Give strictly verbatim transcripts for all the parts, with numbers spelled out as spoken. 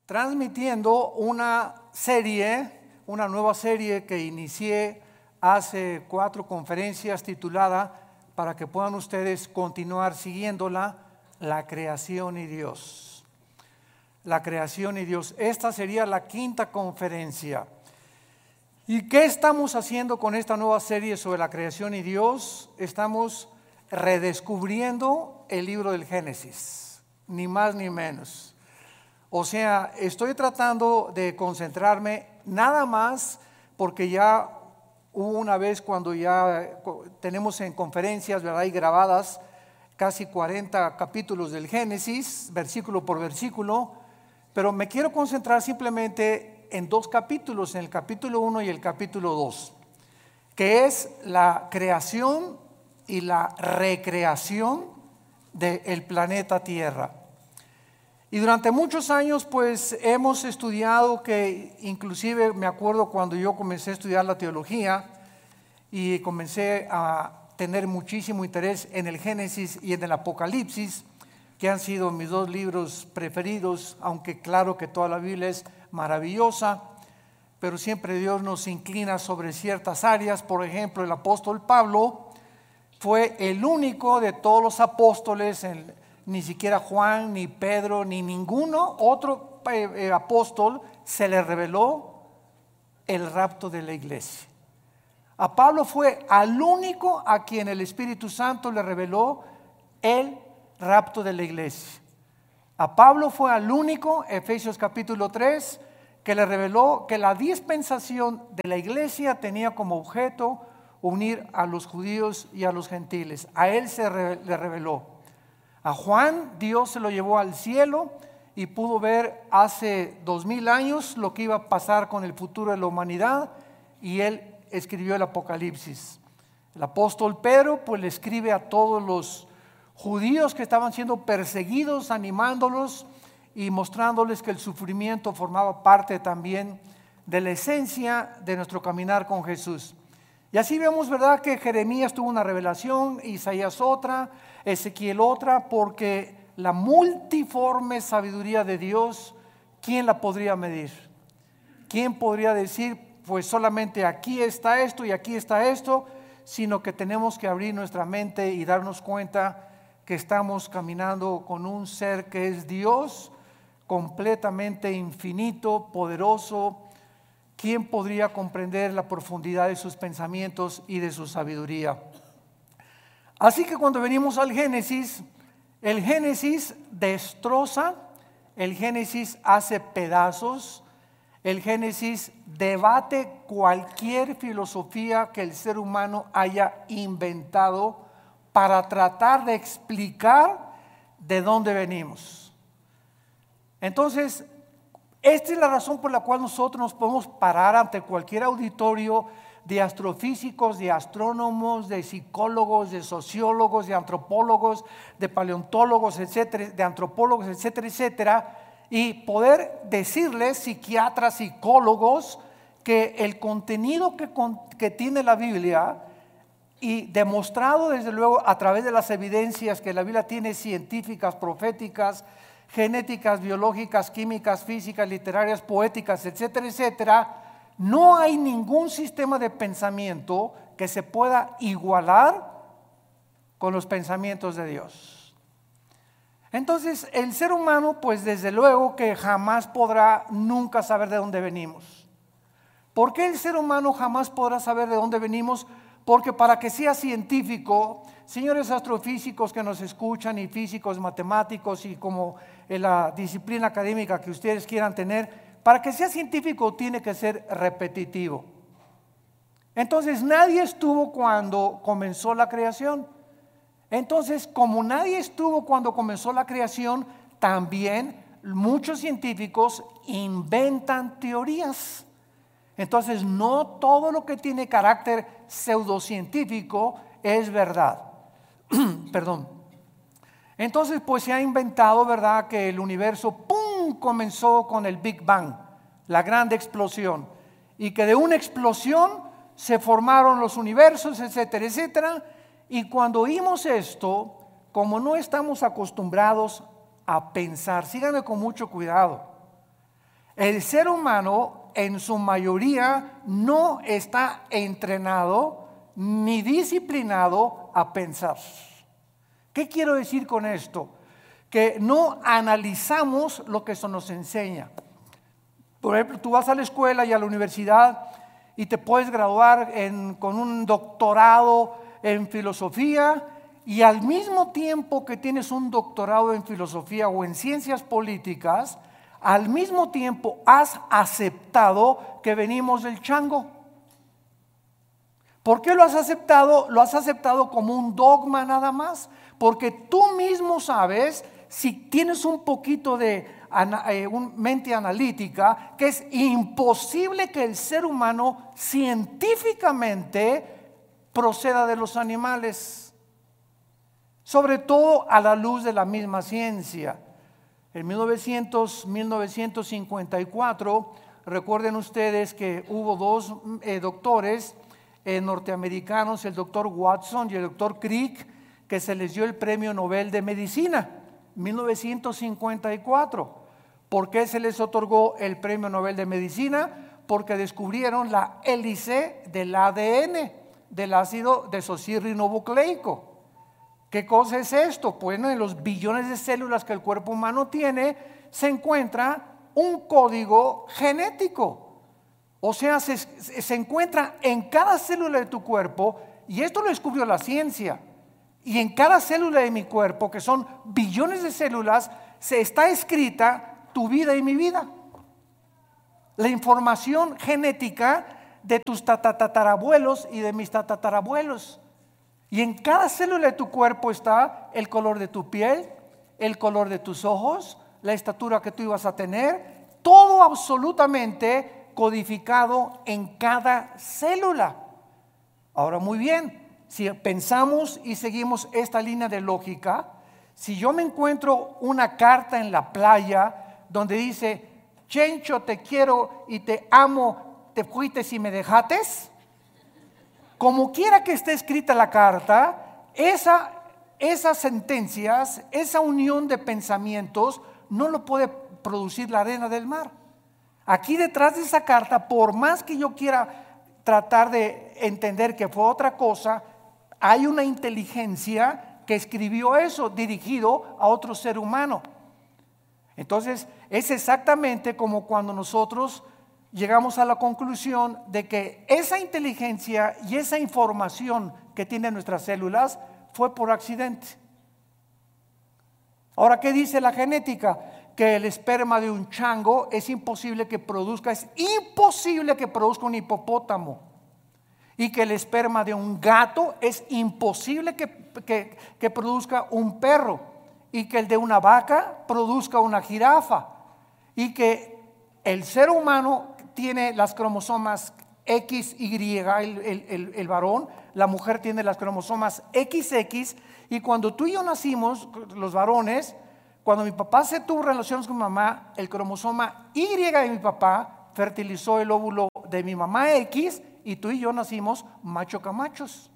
transmitiendo una serie, una nueva serie que inicié hace cuatro conferencias titulada, para que puedan ustedes continuar siguiéndola, La creación y Dios. La creación y Dios. Esta sería la quinta conferencia. ¿Y qué estamos haciendo con esta nueva serie sobre la creación y Dios? Estamos redescubriendo el libro del Génesis, ni más ni menos. O sea, estoy tratando de concentrarme nada más porque ya hubo una vez cuando ya tenemos en conferencias, ¿verdad? Y grabadas casi cuarenta capítulos del Génesis, versículo por versículo, pero me quiero concentrar simplemente en dos capítulos, en el capítulo uno y el capítulo dos, que es la creación y la recreación del planeta Tierra. Y durante muchos años pues hemos estudiado, que inclusive me acuerdo cuando yo comencé a estudiar la teología y comencé a tener muchísimo interés en el Génesis y en el Apocalipsis, que han sido mis dos libros preferidos, aunque claro que toda la Biblia es maravillosa, pero siempre Dios nos inclina sobre ciertas áreas. Por ejemplo, el apóstol Pablo fue el único de todos los apóstoles, en, ni siquiera Juan, ni Pedro, ni ninguno otro eh, eh, apóstol se le reveló el rapto de la iglesia. A Pablo fue al único a quien el Espíritu Santo le reveló el rapto de la iglesia. A Pablo fue al único, Efesios capítulo tres, que le reveló que la dispensación de la iglesia tenía como objeto unir a los judíos y a los gentiles. A él se re, le reveló. A Juan Dios se lo llevó al cielo y pudo ver hace dos mil años lo que iba a pasar con el futuro de la humanidad, y él escribió el Apocalipsis. El apóstol Pedro pues le escribe a todos los judíos que estaban siendo perseguidos, animándolos y mostrándoles que el sufrimiento formaba parte también de la esencia de nuestro caminar con Jesús. Y así vemos, ¿verdad?, que Jeremías tuvo una revelación, Isaías otra, Ezequiel otra, porque la multiforme sabiduría de Dios, ¿quién la podría medir? ¿Quién podría decir, pues solamente aquí está esto y aquí está esto? Sino que tenemos que abrir nuestra mente y darnos cuenta que estamos caminando con un ser que es Dios, completamente infinito, poderoso. ¿Quién podría comprender la profundidad de sus pensamientos y de su sabiduría? Así que cuando venimos al Génesis, el Génesis destroza, el Génesis hace pedazos, el Génesis debate cualquier filosofía que el ser humano haya inventado para tratar de explicar de dónde venimos. Entonces, esta es la razón por la cual nosotros nos podemos parar ante cualquier auditorio de astrofísicos, de astrónomos, de psicólogos, de sociólogos, de antropólogos, de paleontólogos, etcétera, de antropólogos, etcétera, etcétera, y poder decirles, psiquiatras, psicólogos, que el contenido que, que tiene la Biblia, y demostrado desde luego a través de las evidencias que la Biblia tiene, científicas, proféticas, genéticas, biológicas, químicas, físicas, literarias, poéticas, etcétera, etcétera, no hay ningún sistema de pensamiento que se pueda igualar con los pensamientos de Dios. Entonces, el ser humano, pues desde luego que jamás podrá nunca saber de dónde venimos. ¿Por qué el ser humano jamás podrá saber de dónde venimos? Porque para que sea científico, señores astrofísicos que nos escuchan, y físicos, matemáticos, y como en la disciplina académica que ustedes quieran tener, para que sea científico tiene que ser repetitivo. Entonces nadie estuvo cuando comenzó la creación. Entonces, como nadie estuvo cuando comenzó la creación, también muchos científicos inventan teorías. Entonces, no todo lo que tiene carácter pseudocientífico es verdad. Perdón. Entonces, pues se ha inventado, ¿verdad?, que el universo, ¡pum!, comenzó con el Big Bang, la gran explosión, y que de una explosión se formaron los universos, etcétera, etcétera. Y cuando oímos esto, como no estamos acostumbrados a pensar, síganme con mucho cuidado, El ser humano en su mayoría no está entrenado ni disciplinado a pensar. ¿Qué quiero decir con esto? Que no analizamos lo que eso nos enseña. Por ejemplo, tú vas a la escuela y a la universidad y te puedes graduar en, con un doctorado en filosofía, y al mismo tiempo que tienes un doctorado en filosofía o en ciencias políticas, al mismo tiempo has aceptado que venimos del chango. ¿Por qué lo has aceptado? Lo has aceptado como un dogma nada más, porque tú mismo sabes, si tienes un poquito de eh, un mente analítica, que es imposible que el ser humano científicamente proceda de los animales, sobre todo a la luz de la misma ciencia. En mil novecientos, mil novecientos cincuenta y cuatro, recuerden ustedes que hubo dos eh, doctores eh, norteamericanos, el doctor Watson y el doctor Crick, que se les dio el premio Nobel de Medicina, mil novecientos cincuenta y cuatro. ¿Por qué se les otorgó el premio Nobel de Medicina? Porque descubrieron la hélice del A D N, del ácido desoxirribonucleico. ¿Qué cosa es esto? Bueno, en los billones de células que el cuerpo humano tiene, se encuentra un código genético. O sea, se, se encuentra en cada célula de tu cuerpo, y esto lo descubrió la ciencia. Y en cada célula de mi cuerpo, que son billones de células, se está escrita tu vida y mi vida. La información genética de tus tatarabuelos y de mis tatarabuelos. Y en cada célula de tu cuerpo está el color de tu piel, el color de tus ojos, la estatura que tú ibas a tener, todo absolutamente codificado en cada célula. Ahora, muy bien, si pensamos y seguimos esta línea de lógica, si yo me encuentro una carta en la playa donde dice: Chencho, te quiero y te amo, te fuiste y me dejates, como quiera que esté escrita la carta, esa, esas sentencias, esa unión de pensamientos no lo puede producir la arena del mar. Aquí detrás de esa carta, por más que yo quiera tratar de entender que fue otra cosa, hay una inteligencia que escribió eso dirigido a otro ser humano. Entonces es exactamente como cuando nosotros llegamos a la conclusión de que esa inteligencia y esa información que tienen nuestras células fue por accidente. Ahora, ¿qué dice la genética? Que el esperma de un chango es imposible que produzca, es imposible que produzca un hipopótamo. Y que el esperma de un gato es imposible que, que, que produzca un perro. Y que el de una vaca produzca una jirafa. Y que el ser humano tiene las cromosomas equis y, el, el, el, el varón, la mujer tiene las cromosomas equis equis, y cuando tú y yo nacimos, los varones, cuando mi papá se tuvo relaciones con mi mamá, el cromosoma Y de mi papá fertilizó el óvulo de mi mamá X, y tú y yo nacimos macho camachos.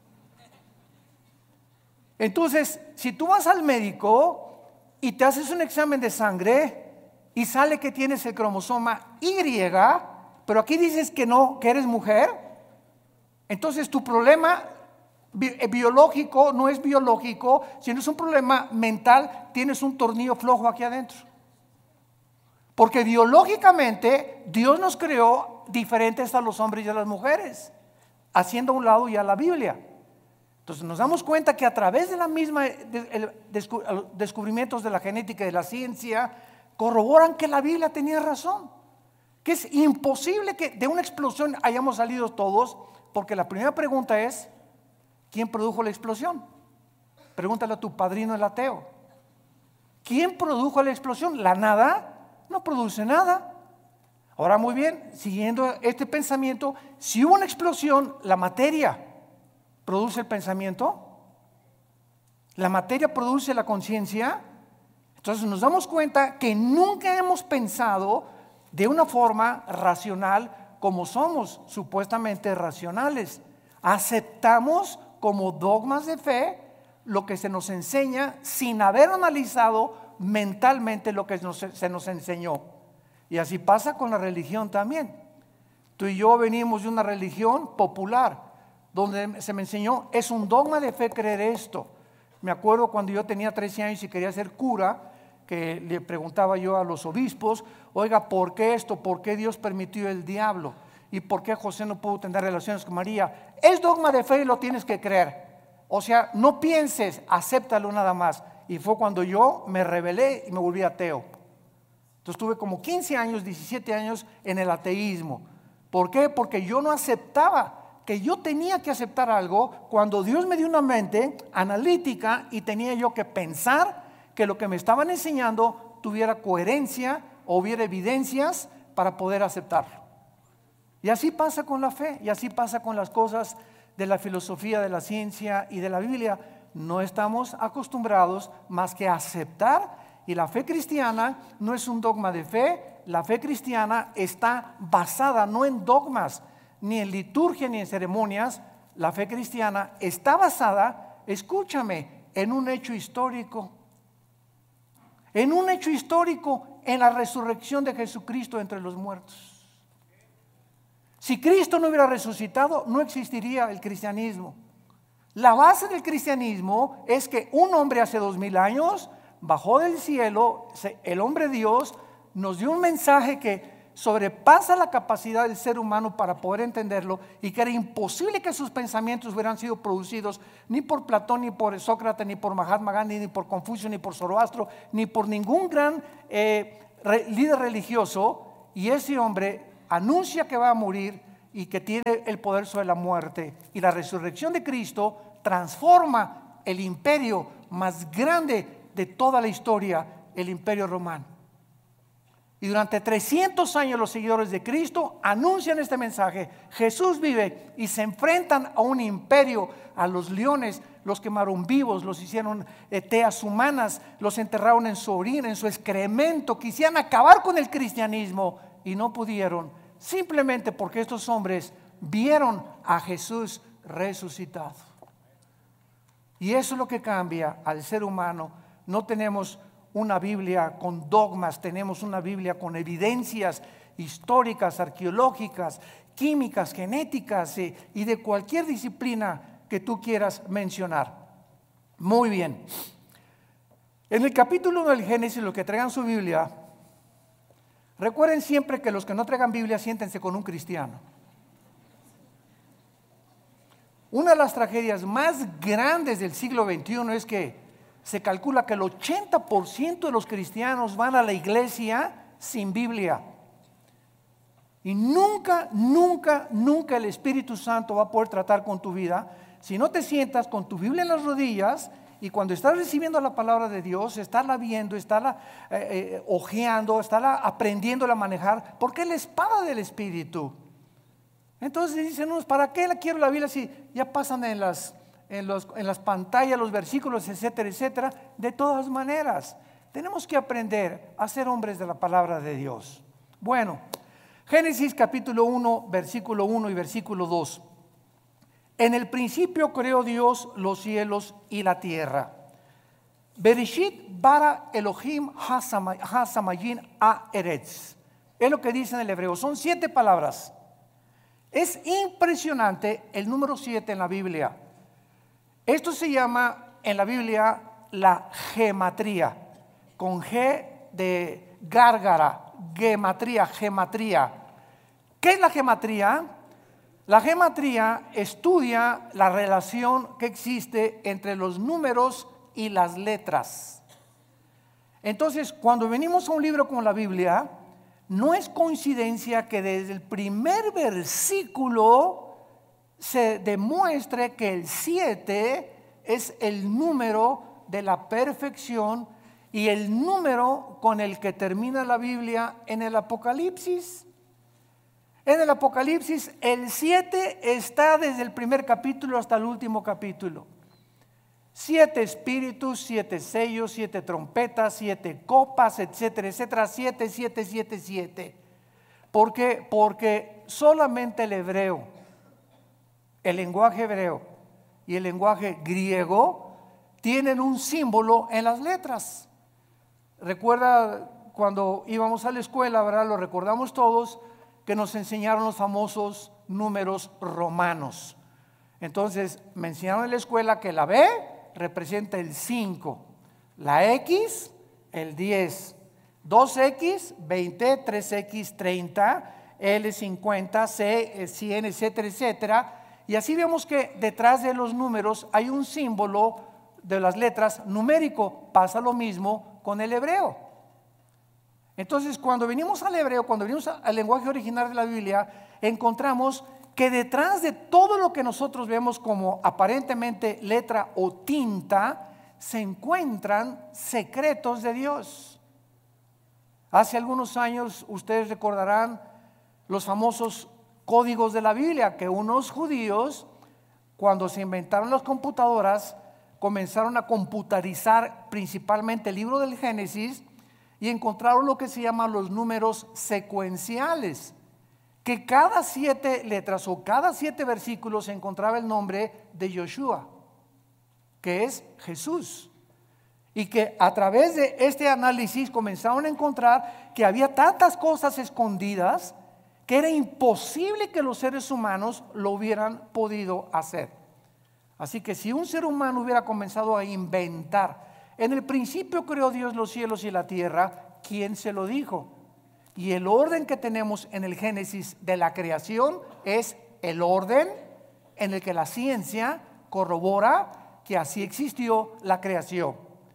Entonces, si tú vas al médico y te haces un examen de sangre y sale que tienes el cromosoma Y, pero aquí dices que no, que eres mujer, entonces tu problema bi- biológico no es biológico, sino es un problema mental. Tienes un tornillo flojo aquí adentro. Porque biológicamente Dios nos creó diferentes a los hombres y a las mujeres, haciendo a un lado ya la Biblia. Entonces nos damos cuenta que a través de la misma descubrimientos de la genética y de la ciencia, corroboran que la Biblia tenía razón, que es imposible que de una explosión hayamos salido todos, porque la primera pregunta es: ¿quién produjo la explosión? Pregúntale a tu padrino el ateo. ¿Quién produjo la explosión? ¿La nada? No produce nada. Ahora, muy bien, siguiendo este pensamiento, si hubo una explosión, la materia produce el pensamiento, la materia produce la conciencia. Entonces nos damos cuenta que nunca hemos pensado de una forma racional como somos supuestamente racionales. Aceptamos como dogmas de fe lo que se nos enseña sin haber analizado mentalmente lo que nos, se nos enseñó. Y así pasa con la religión también. Tú y yo venimos de una religión popular, donde se me enseñó, es un dogma de fe creer esto. Me acuerdo cuando yo tenía trece años y quería ser cura, que le preguntaba yo a los obispos, oiga, ¿por qué esto? ¿Por qué Dios permitió el diablo? ¿Y por qué José no pudo tener relaciones con María? Es dogma de fe y lo tienes que creer. O sea, no pienses, acéptalo nada más. Y fue cuando yo me rebelé y me volví ateo. Entonces tuve como quince años, diecisiete años en el ateísmo. ¿Por qué? Porque yo no aceptaba que yo tenía que aceptar algo cuando Dios me dio una mente analítica y tenía yo que pensar que lo que me estaban enseñando tuviera coherencia o hubiera evidencias para poder aceptarlo. Y así pasa con la fe, y así pasa con las cosas de la filosofía, de la ciencia y de la Biblia. No estamos acostumbrados más que a aceptar, y la fe cristiana no es un dogma de fe. La fe cristiana está basada no en dogmas, ni en liturgia, ni en ceremonias. La fe cristiana está basada, escúchame, en un hecho histórico. En un hecho histórico, en la resurrección de Jesucristo entre los muertos. Si Cristo no hubiera resucitado, no existiría el cristianismo. La base del cristianismo es que un hombre hace dos mil años bajó del cielo, el hombre Dios nos dio un mensaje que sobrepasa la capacidad del ser humano para poder entenderlo, y que era imposible que sus pensamientos hubieran sido producidos ni por Platón, ni por Sócrates, ni por Mahatma Gandhi, ni por Confucio, ni por Zoroastro, ni por ningún gran eh, re, líder religioso. Y ese hombre anuncia que va a morir y que tiene el poder sobre la muerte, y la resurrección de Cristo transforma el imperio más grande de toda la historia, el imperio romano. Y durante trescientos años los seguidores de Cristo anuncian este mensaje: Jesús vive, y se enfrentan a un imperio, a los leones, los quemaron vivos, los hicieron eh, teas humanas, los enterraron en su orina, en su excremento, quisieran acabar con el cristianismo y no pudieron, simplemente porque estos hombres vieron a Jesús resucitado. Y eso es lo que cambia al ser humano. No tenemos una Biblia con dogmas, tenemos una Biblia con evidencias históricas, arqueológicas, químicas, genéticas y, y de cualquier disciplina que tú quieras mencionar. Muy bien. En el capítulo uno del Génesis, los que traigan su Biblia, recuerden siempre que los que no traigan Biblia, siéntense con un cristiano. Una de las tragedias más grandes del siglo veintiuno es que se calcula que el ochenta por ciento de los cristianos van a la iglesia sin Biblia. Y nunca, nunca, nunca el Espíritu Santo va a poder tratar con tu vida si no te sientas con tu Biblia en las rodillas, y cuando estás recibiendo la palabra de Dios, estarla viendo, estarla eh, eh, ojeando, estarla aprendiéndola a manejar, porque es la espada del Espíritu. Entonces dicen unos, ¿para qué la quiero la Biblia si ya pasan en las, en los, en las pantallas los versículos, etcétera, etcétera? De todas maneras, tenemos que aprender a ser hombres de la palabra de Dios. Bueno, Génesis capítulo uno, versículo uno y versículo dos. En el principio creó Dios los cielos y la tierra. Bereshit bara Elohim hasamayin a eretz. Es lo que dice en el hebreo. Son siete palabras. Es impresionante el número siete en la Biblia. Esto se llama en la Biblia la gematría, con G de gárgara, gematría, gematría. ¿Qué es la gematría? La gematría estudia la relación que existe entre los números y las letras. Entonces, cuando venimos a un libro como la Biblia, no es coincidencia que desde el primer versículo se demuestre que el siete es el número de la perfección y el número con el que termina la Biblia en el Apocalipsis. En el Apocalipsis el siete está desde el primer capítulo hasta el último capítulo. Siete espíritus, siete sellos, siete trompetas, siete copas, etcétera, etcétera. Siete, siete, siete, siete. ¿Por qué? Porque solamente el hebreo, el lenguaje hebreo y el lenguaje griego tienen un símbolo en las letras. Recuerda cuando íbamos a la escuela, ¿verdad? Lo recordamos todos, que nos enseñaron los famosos números romanos. Entonces me enseñaron en la escuela que la B representa el cinco, la X el diez, dos X veinte, tres X treinta, L cincuenta, C cien, etcétera, etcétera. Y así vemos que detrás de los números hay un símbolo de las letras numérico. Pasa lo mismo con el hebreo. Entonces, cuando venimos al hebreo, cuando venimos al lenguaje original de la Biblia, encontramos que detrás de todo lo que nosotros vemos como aparentemente letra o tinta, se encuentran secretos de Dios. Hace algunos años, ustedes recordarán los famosos códigos de la Biblia, que unos judíos, cuando se inventaron las computadoras, comenzaron a computarizar principalmente el libro del Génesis y encontraron lo que se llaman los números secuenciales, que cada siete letras o cada siete versículos se encontraba el nombre de Yoshua, que es Jesús. Y que a través de este análisis comenzaron a encontrar que había tantas cosas escondidas que era imposible que los seres humanos lo hubieran podido hacer. Así que si un ser humano hubiera comenzado a inventar, en el principio creó Dios los cielos y la tierra, ¿quién se lo dijo? Y el orden que tenemos en el Génesis de la creación es el orden en el que la ciencia corrobora que así existió la creación.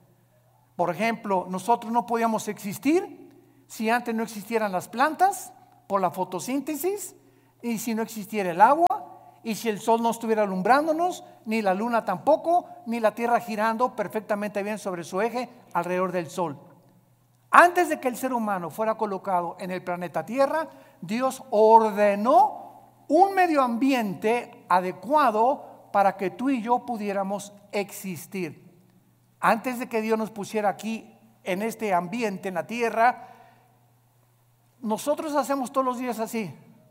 Por ejemplo, nosotros no podíamos existir si antes no existieran las plantas por la fotosíntesis, y si no existiera el agua, y si el sol no estuviera alumbrándonos, ni la luna tampoco, ni la tierra girando perfectamente bien sobre su eje alrededor del sol. Antes de que el ser humano fuera colocado en el planeta Tierra, Dios ordenó un medio ambiente adecuado para que tú y yo pudiéramos existir. Antes de que Dios nos pusiera aquí en este ambiente, en la tierra, nosotros hacemos todos los días así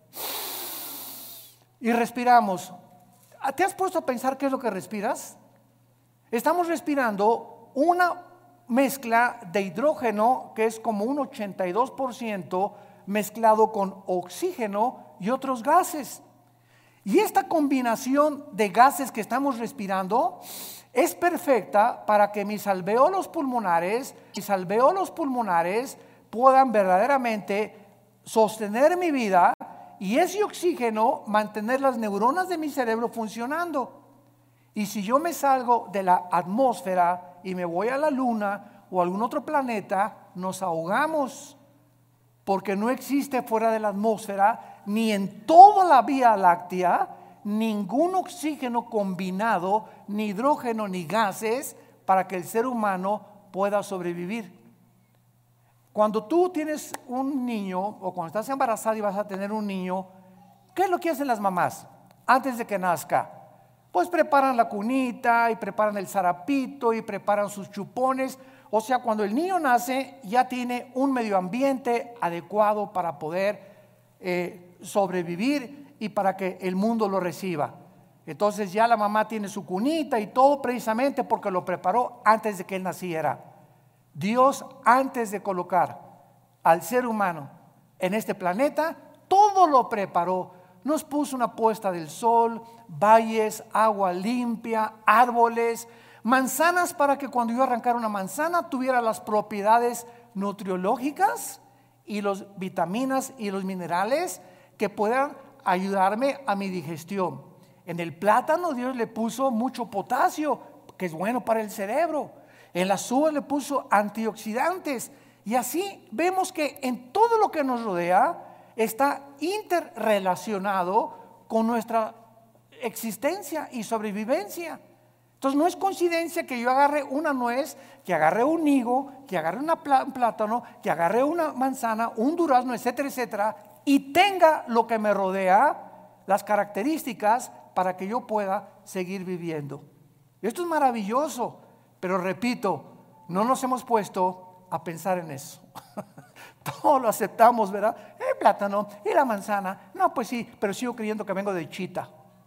y respiramos. ¿Te has puesto a pensar qué es lo que respiras? Estamos respirando una mezcla de hidrógeno que es como un ochenta y dos por ciento mezclado con oxígeno y otros gases. Y esta combinación de gases que estamos respirando es perfecta para que mis alvéolos pulmonares, mis alvéolos pulmonares puedan verdaderamente sostener mi vida y ese oxígeno mantener las neuronas de mi cerebro funcionando. Y si yo me salgo de la atmósfera y me voy a la luna o a algún otro planeta, nos ahogamos, porque no existe fuera de la atmósfera ni en toda la Vía Láctea ningún oxígeno combinado, ni hidrógeno ni gases para que el ser humano pueda sobrevivir. Cuando tú tienes un niño o cuando estás embarazada y vas a tener un niño, ¿qué es lo que hacen las mamás antes de que nazca? Pues preparan la cunita y preparan el zarapito y preparan sus chupones. O sea, cuando el niño nace ya tiene un medio ambiente adecuado para poder eh, sobrevivir y para que el mundo lo reciba. Entonces ya la mamá tiene su cunita y todo precisamente porque lo preparó antes de que él naciera. Dios, antes de colocar al ser humano en este planeta, todo lo preparó. Nos puso una puesta del sol, valles, agua limpia, árboles, manzanas para que cuando yo arrancara una manzana tuviera las propiedades nutriológicas y las vitaminas y los minerales que puedan ayudarme a mi digestión. En el plátano Dios le puso mucho potasio, que es bueno para el cerebro. En las uvas le puso antioxidantes. Y así vemos que en todo lo que nos rodea está interrelacionado con nuestra existencia y sobrevivencia. Entonces no es coincidencia que yo agarre una nuez, que agarre un higo, que agarre una plá- un plátano, que agarre una manzana, un durazno, etcétera, etcétera, y tenga lo que me rodea, las características para que yo pueda seguir viviendo. Esto es maravilloso, pero repito, no nos hemos puesto a pensar en eso. Todo lo aceptamos, ¿verdad? El plátano y la manzana, no, pues sí, pero sigo creyendo que vengo de Chita.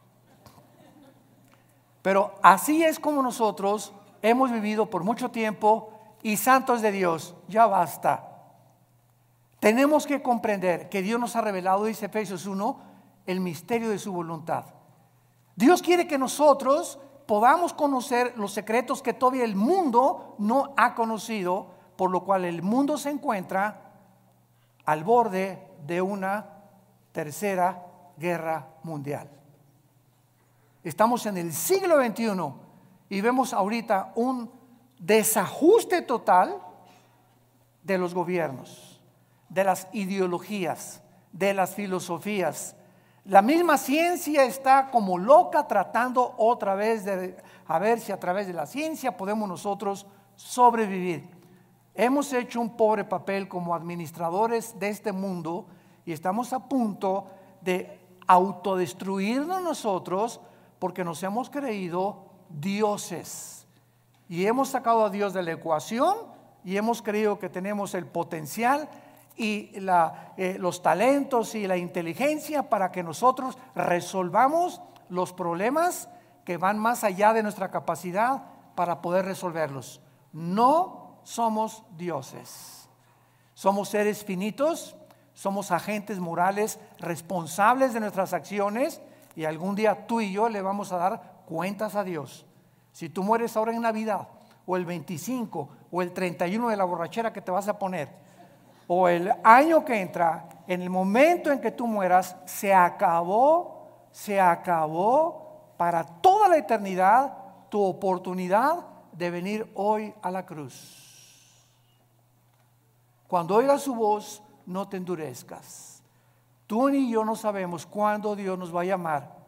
Pero así es como nosotros hemos vivido por mucho tiempo. Y santos de Dios, ya basta. tenemos que comprender que Dios nos ha revelado, dice Efesios uno, el misterio de su voluntad. Dios quiere que nosotros podamos conocer los secretos que todavía el mundo no ha conocido, por lo cual el mundo se encuentra al borde de una tercera guerra mundial. Estamos en el siglo veintiuno y vemos ahorita un desajuste total de los gobiernos, de las ideologías, de las filosofías. La misma ciencia está como loca tratando otra vez de a ver si a través de la ciencia podemos nosotros sobrevivir. Hemos hecho un pobre papel como administradores de este mundo y estamos a punto de autodestruirnos nosotros porque nos hemos creído dioses y hemos sacado a Dios de la ecuación y hemos creído que tenemos el potencial y la, eh, los talentos y la inteligencia para que nosotros resolvamos los problemas que van más allá de nuestra capacidad para poder resolverlos. No somos dioses, somos seres finitos, somos agentes morales responsables de nuestras acciones y algún día tú y yo le vamos a dar cuentas a Dios. Si tú mueres ahora en Navidad o el veinticinco o el treinta y uno de la borrachera que te vas a poner o el año que entra, en el momento en que tú mueras, se acabó, se acabó para toda la eternidad tu oportunidad de venir hoy a la cruz. Cuando oigas su voz, no te endurezcas. Tú ni yo no sabemos cuándo Dios nos va a llamar